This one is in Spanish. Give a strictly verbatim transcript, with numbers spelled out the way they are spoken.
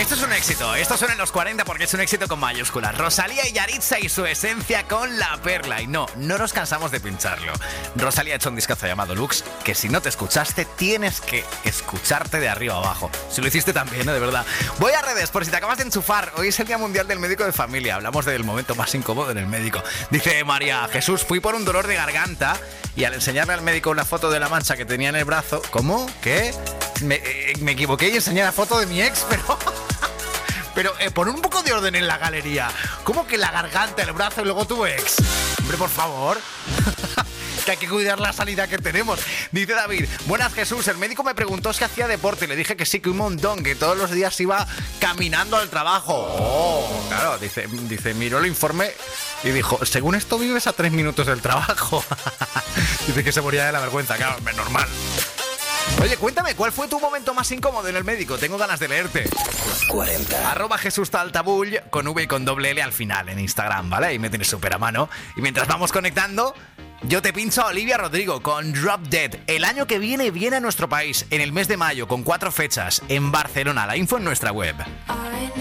Esto es un éxito, esto suena en los cuarenta porque es un éxito con mayúsculas. Rosalía y Yaritza y su esencia con La Perla. Y no, no nos cansamos de pincharlo. Rosalía ha hecho un discazo llamado Lux, que si no te escuchaste, tienes que escucharte de arriba a abajo. Si lo hiciste también, ¿eh? De verdad. Voy a redes, por si te acabas de enchufar. Hoy es el Día Mundial del Médico de Familia. Hablamos del momento más incómodo en el médico. Dice María Jesús, fui por un dolor de garganta y al enseñarle al médico una foto de la mancha que tenía en el brazo... ¿Cómo? ¿Qué? Me, eh, me equivoqué y enseñé la foto de mi ex, pero... Pero eh, pon un poco de orden en la galería. ¿Cómo que la garganta, el brazo y luego tu ex? Hombre, por favor. Que hay que cuidar la sanidad que tenemos. Dice David, buenas Jesús, el médico me preguntó si hacía deporte y le dije que sí, que un montón, que todos los días iba caminando al trabajo. Oh, claro, dice, dice miró el informe y dijo, según esto vives a tres minutos del trabajo. Dice que se moría de la vergüenza, claro, es normal. Oye, cuéntame, ¿cuál fue tu momento más incómodo en el médico? Tengo ganas de leerte. Los cuarenta. Arroba Jesús Taltabull, con V y con doble L al final en Instagram, ¿vale? Ahí me tienes súper a mano. Y mientras vamos conectando, yo te pincho a Olivia Rodrigo con Drop Dead. El año que viene viene a nuestro país, en el mes de mayo, con cuatro fechas, en Barcelona. La info en nuestra web.